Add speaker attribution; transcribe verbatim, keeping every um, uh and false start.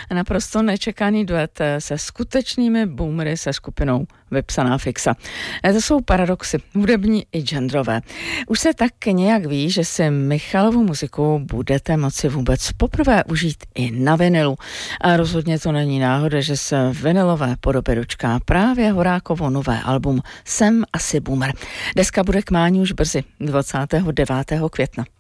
Speaker 1: naprosto nečekaný duet se skutečnými boomery se skupinou Vypsaná fixa. To jsou paradoxy, hudební i genderové. Už se tak nějak ví, že si Michalovu muziku budete moci vůbec poprvé užít i na vinilu. A rozhodně to není náhoda, že se v vinilové podobě dočká právě Horákovo nové album Jsem asi boomer. Deska bude k mání už brzy, dvacátého devátého května.